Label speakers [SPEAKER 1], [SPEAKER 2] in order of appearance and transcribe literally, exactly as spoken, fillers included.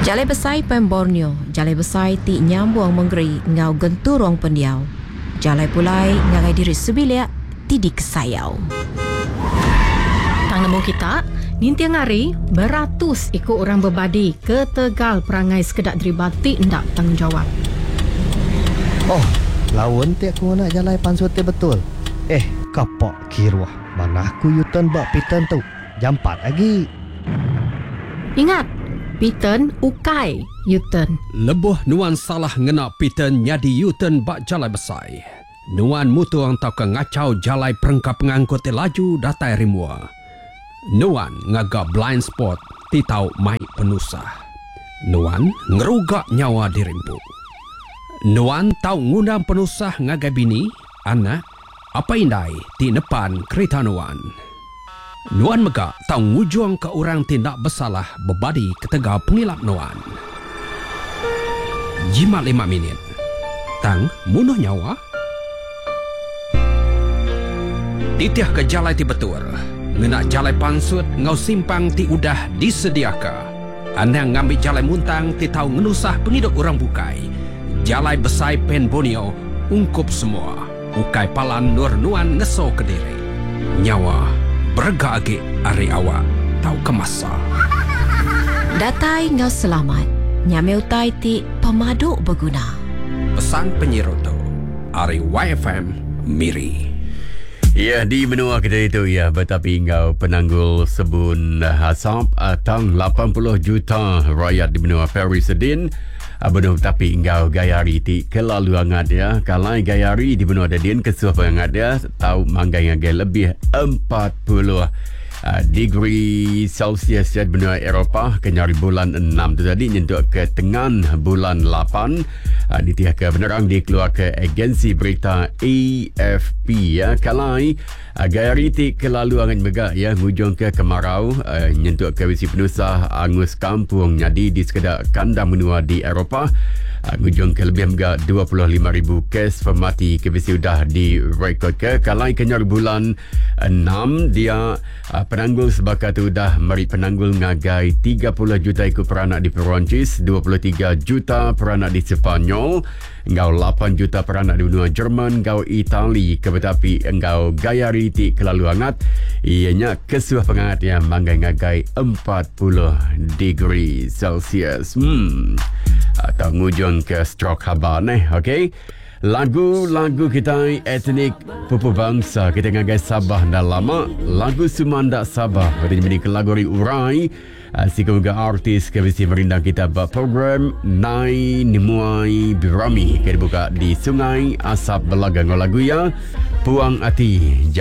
[SPEAKER 1] Jalai besai pen Borneo, jalai besai ti nyambung menggeri ngau genturong pendiau. Jalai pulai ngagai diri sebilia ti di kesayau.
[SPEAKER 2] Tang nemu kita, nintiang hari beratus ikut orang berbadi ke Tegal perangai sekedak deribati ndak tanggungjawab.
[SPEAKER 3] Oh, lawan ti aku nak jalai pansut ti betul. Eh, kapak kiruah. Mana aku yutan bak pitan tu. Jam empat lagi.
[SPEAKER 2] Ingat, Piten ukai Yuten.
[SPEAKER 4] Lebuh nuan salah ngena Piten nyadi Yuten bak jalai besai. Nuan mutuang tau ke ngacau jalai perengkap pengangkut laju datai rimua. Nuan ngagak blind spot ti tau mai penusah. Nuan ngerugak nyawa dirimpu. Nuan tau ngundang penusah ngagai bini, anak, apa indai ti nepan kereta Nuan. Nuan megak tau ngujuang ke orang tindak bersalah berbadi ke Tegal pengilap Nuan. Jimat lima minit. Tang munuh nyawa. Titiah ke jalai ti betul. Ngena jalai pansut ngau simpang ti udah disediaka. Anang ngambil jalai muntang ti tau ngenusah penghidup orang bukai. Jalai besai pen Borneo ungkup semua. Ukai palan nur Nuan ngeso ke diri. Nyawa berga agi hari awak tau kemasa.
[SPEAKER 1] Datai ngau selamat. Nyameu tai ti pemaduk berguna.
[SPEAKER 4] Pesan penyeroto Ari Y F M Miri.
[SPEAKER 5] Ya, di benua kita itu ya, tetapi engkau penanggul sebun hasap tang lapan puluh juta rakyat di benua Peri Sedin. Benar, tapi engkau gayari ti kelalu hangat ya. Kalai gayari di benua Dedin kesuh hangat ya. Tahu manggai ngagai lebih empat puluh uh, degree Celsius ya, di benua Eropah kenyari bulan enam tu tadi nyentuh ke tengah bulan lapan. Uh, Ditiah ke penerang dikeluar ke agensi berita A F P ya. Kalai uh, gayari ti kelalu hangat megak ya, ngujung ke kemarau uh, nyentuh ke visi penusah angus kampung jadi di sekedar kandang benua di Eropah. Uh, ngujung ke lebih megak dua puluh lima ribu kes pemati ke visi sudah direkod ke. Kalai kenyari bulan enam dia uh, penanggul sebakat tu dah mari penanggul ngagai tiga puluh juta ikut peranak di Perancis, dua puluh tiga juta peranak di Sepanyol, engkau lapan juta peranak di benua Jerman, engkau Itali, kebetapi engkau gayari ti kelalu hangat. Ianya kesuah penghangat yang manggai ngagai empat puluh degree Celsius. Hmm. Atau ngujung ke stroke habar ni, okey? Lagu-lagu kita etnik pupu bangsa kita ngagai Sabah dah lama. Lagu Sumanda Sabah pada jadi kelagori urai. Sikoga artis ke bisi merindang kita buat program Nai Nimuai Birami. Kita buka di Sungai Asap Belagang lagu ya Puang Ati.